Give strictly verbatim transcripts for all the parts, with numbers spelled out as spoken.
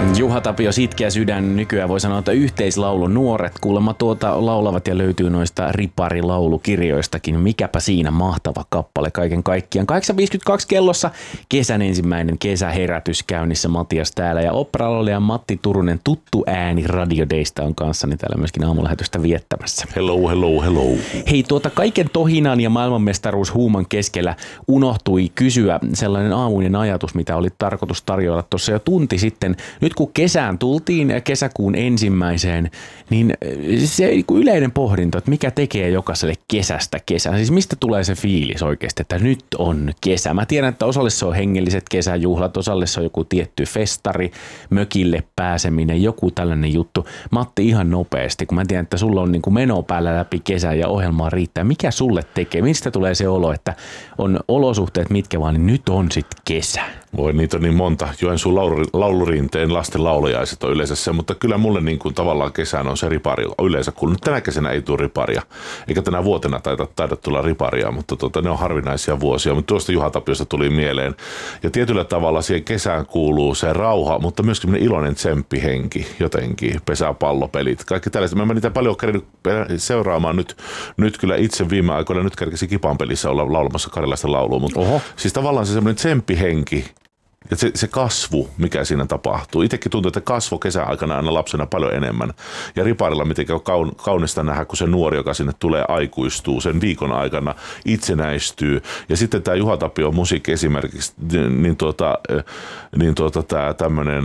Juha Tapio, Sitkeä sydän, nykyään voi sanoa, että yhteislaulu. Nuoret kuulemma tuota laulavat ja löytyy noista riparilaulukirjoistakin. Mikäpä siinä mahtava kappale kaiken kaikkiaan. kahdeksan viisikymmentäkaksi kellossa kesän ensimmäinen kesäherätys käynnissä. Matias täällä ja oopperalaulija Matti Turunen, tuttu ääni Radio Daysta, on kanssani täällä myöskin aamulähetystä viettämässä. Hello, hello, hello. Hei, tuota kaiken tohinan ja maailmanmestaruushuuman keskellä unohtui kysyä sellainen aamuinen ajatus, mitä oli tarkoitus tarjoilla tuossa jo tunti sitten. Nyt kun kesään tultiin kesäkuun ensimmäiseen, niin se yleinen pohdinto, että mikä tekee jokaiselle kesästä kesän. Siis mistä tulee se fiilis oikeasti, että nyt on kesä. Mä tiedän, että osalle se on hengelliset kesäjuhlat, osalle se on joku tietty festari, mökille pääseminen, joku tällainen juttu. Matti, ihan nopeasti, kun mä tiedän, että sulla on niin kuin meno päällä läpi kesää ja ohjelmaa riittää. Mikä sulle tekee? Mistä tulee se olo, että on olosuhteet mitkä vaan, niin nyt on sitten kesä? Voi, niitä on niin monta. Joensuun laulurinteen lasten laulajaiset on yleensä se, mutta kyllä mulle niin kuin tavallaan kesään on se ripari yleensä, kun nyt tänä kesänä ei tule riparia, eikä tänä vuotena taida, taida tulla riparia, mutta tota, ne on harvinaisia vuosia. Mutta tuosta Juha Tapiosta tuli mieleen. Ja tietyllä tavalla siihen kesään kuuluu se rauha, mutta myöskin iloinen tsemppihenki jotenkin, pesäpallopelit, kaikki tällaiset. Mä en niitä paljon kerännyt seuraamaan nyt, nyt kyllä itse viime aikoina, nyt kerkesin Kipan pelissä olla laulamassa karjalaista laulua, mutta Oho. siis tavallaan se semmoinen tsemppihenki, ja se, se kasvu, mikä siinä tapahtuu. Itsekin tuntuu, että kasvo kesän aikana aina lapsena paljon enemmän. Ja riparilla miten on kaun, kaunista nähdä, kun se nuori, joka sinne tulee, aikuistuu sen viikon aikana, itsenäistyy. Ja sitten tämä Juha Tapion musiikki esimerkiksi, niin, tuota, niin tuota, tämä tämmöinen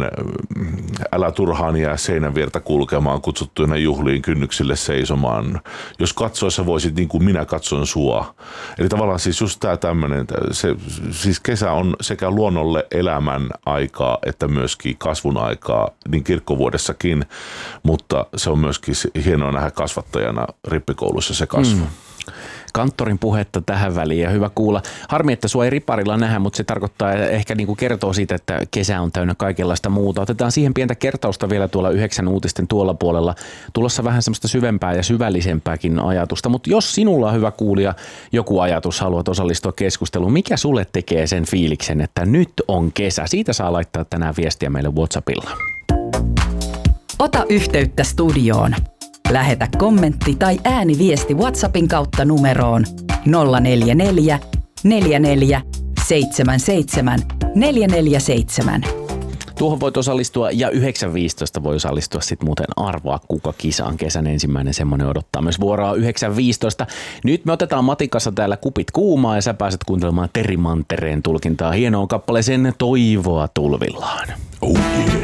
älä turhaan jää seinän viertä kulkemaan, kutsuttuina juhliin kynnyksille seisomaan. Jos katsoessa voisit niin kuin minä katson sua. Eli tavallaan siis just tämä tämmöinen, se, siis kesä on sekä luonnolle elämän aikaa, että myöskin kasvun aikaa, niin kirkkovuodessakin, mutta se on myöskin hienoa nähdä kasvattajana rippikoulussa se kasvu. Mm. Kanttorin puhetta tähän väliin ja hyvä kuulla. Harmi, että sua ei riparilla nähdä, mutta se tarkoittaa ehkä niin kuin kertoo siitä, että kesä on täynnä kaikenlaista muuta. Otetaan siihen pientä kertausta vielä tuolla yhdeksän uutisten tuolla puolella. Tulossa vähän semmoista syvempää ja syvällisempääkin ajatusta, mutta jos sinulla on hyvä kuulija joku ajatus, haluat osallistua keskusteluun, mikä sulle tekee sen fiiliksen, että nyt on kesä? Siitä saa laittaa tänään viestiä meille WhatsAppilla. Ota yhteyttä studioon. Lähetä kommentti tai ääniviesti WhatsAppin kautta numeroon nolla neljä neljä, neljä neljä, seitsemän seitsemän, neljä neljä seitsemän. Tuohon voit osallistua ja yhdeksän viisitoista voi osallistua sitten muuten arvaa, kuka kisaan kesän ensimmäinen semmoinen odottaa myös vuoroa yhdeksän viisitoista. Nyt me otetaan Matikassa täällä kupit kuumaa ja sä pääset kuuntelemaan Teri Mantereen tulkintaa hienoon kappaleeseen Toivoa tulvillaan. Oh yeah.